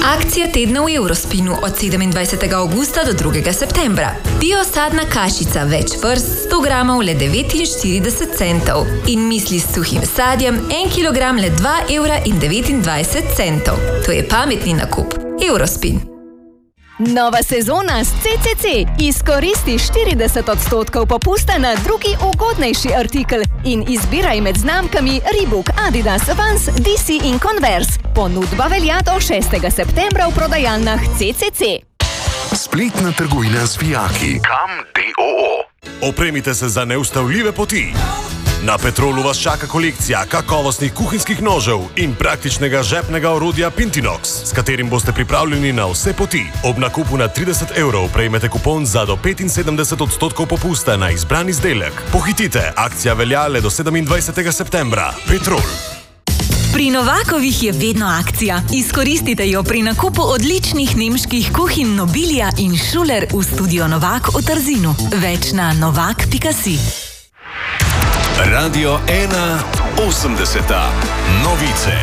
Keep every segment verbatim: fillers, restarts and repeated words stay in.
Akcija tedna v Eurospinu od sedemindvajsetega avgusta do drugega septembra. Biosadna kašica več vrst sto gramov le devetinštirideset centov in misli s suhim sadjem en kilogram le dva evra in devetindvajset centov. To je pametni nakup. Eurospin. Nova sezona s C C C. Izkoristi štirideset odstotkov popusta na drugi ugodnejši artikel in izbiraj med znamkami Reebok, Adidas, Vans, D C in Converse. Ponudba velja do šestega septembra v prodajalnah C C C. Spletna trgovina z vijaki. Kam D O O. Opremite se za neustavljive poti. Na Petrolu vas čaka kolekcija kakovostnih kuhinjskih nožev in praktičnega žepnega orodja Pintinox, s katerim boste pripravljeni na vse poti. Ob nakupu na trideset evrov prejmete kupon za do petinsedemdeset odstotkov popusta na izbran izdelek. Pohitite, akcija velja le do sedemindvajsetega septembra. Petrol. Pri Novakovih je vedno akcija. Izkoristite jo pri nakupu odličnih nemških kuhinj Nobilia in Schuler v studio Novak v Trzinu. Več na novak pika si. Radio ena osemdeseta. Novice.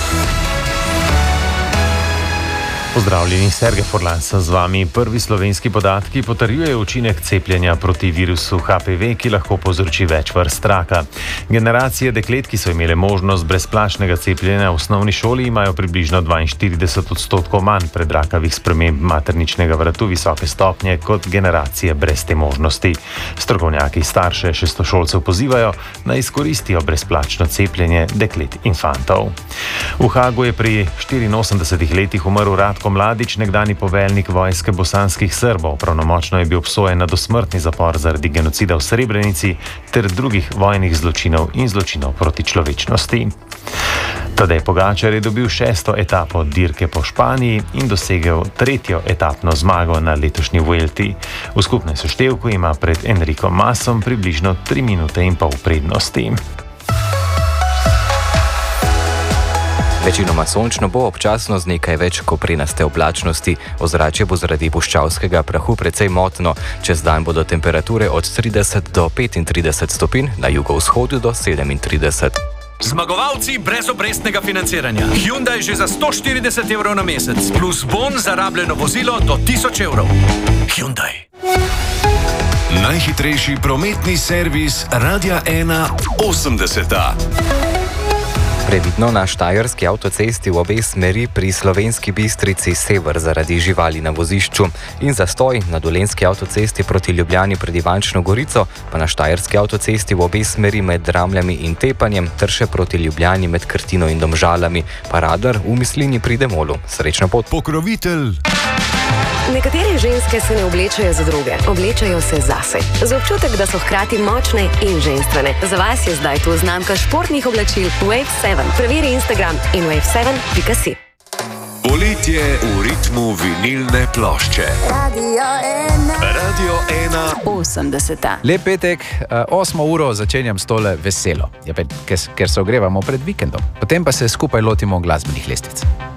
Pozdravljeni, Sergej Forlan sem z vami. Prvi slovenski podatki potrjujejo učinek cepljenja proti virusu H P V, ki lahko povzroči več vrst raka. Generacije deklet, ki so imele možnost brezplačnega cepljenja v osnovni šoli, imajo približno dvainštirideset odstotkov manj predrakavih sprememb materničnega vratu visoke stopnje kot generacije brez te možnosti. Strokovnjaki starše šestošolcev pozivajo, naj izkoristijo brezplačno cepljenje deklet infantov. V Hagu je pri štiriinosemdesetih letih umrl Ratko Mladić, nekdani poveljnik vojske bosanskih Srbov. Pravnomočno je bil obsojen na dosmrtni zapor zaradi genocida v Srebrenici ter drugih vojnih zločinov in zločinov proti človečnosti. Tadej Pogačar je dobil šesto etapo dirke po Španiji in dosegel tretjo etapno zmago na letošnji Vuelti. V skupnem seštevku ima pred Enricom Masom približno tri minute in pol prednosti. Večinoma sončno bo, občasno z nekaj več koprenaste oblačnosti. Ozračje bo zaradi puščavskega prahu precej motno. Čez dan bodo temperature od trideset do petintrideset stopinj, na jugovzhodu do sedemintrideset. Zmagovalci brezobrestnega financiranja. Hyundai že za sto štirideset evrov na mesec, plus bon za rabljeno vozilo do tisoč evrov. Hyundai. Najhitrejši prometni servis Radia ena osemdeseta. Previdno na štajerski avtocesti v obe smeri pri Slovenski Bistrici sever zaradi živali na vozišču in zastoj na Dolenjski avtocesti proti Ljubljani pred Ivančno Gorico, pa na štajerski avtocesti v obe smeri med Dramljami in Tepanjem ter še proti Ljubljani med Krtino in Domžalami, pa radar v Mislini pri Demolu. Srečno pot. Pokrovitelj. Nekatere ženske se ne oblečajo za druge, oblečajo se zase. Za občutek, da so hkrati močne in ženstvene. Za vas je zdaj tu znamka športnih oblačil Wave sedem. Preveri Instagram in wave sedem pika si. Poletje v ritmu vinilne plošče. Radio ena. Radio ena osemdeseta. Lep petek, osmo uro začenjam s tole veselo, ker se ogrevamo pred vikendom. Potem pa se skupaj lotimo glasbenih lestvic.